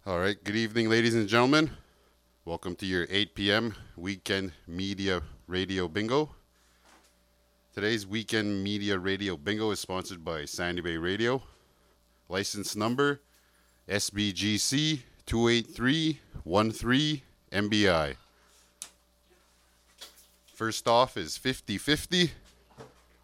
All right, good evening, ladies and gentlemen. Welcome to your 8 p.m. Weekend Media Radio Bingo. Today's Weekend Media Radio Bingo is sponsored by Sandy Bay Radio. License number SBGC 28313MBI. First off is 50-50.